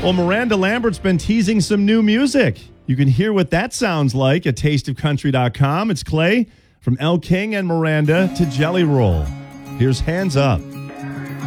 Well, Miranda Lambert's been teasing some new music. You can hear what that sounds like at tasteofcountry.com. It's Clay from Elle King and Miranda to Jelly Roll. Here's Hands Up.